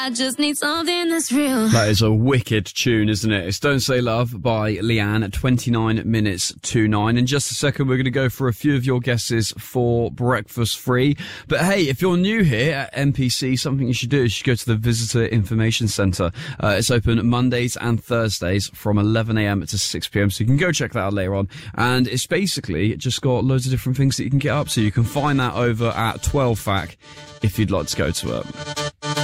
I just need something that's real. That is a wicked tune, isn't it? It's Don't Say Love by Leanne at 29 minutes to 9. In just a second, we're going to go for a few of your guesses for Breakfast Free. But hey, if you're new here at MPC, something you should do is you should go to the Visitor Information Centre. It's open Mondays and Thursdays from 11 a.m. to 6 p.m. So you can go check that out later on. And it's basically just got loads of different things that you can get up to. You can find that over at 12FAC if you'd like to go to it.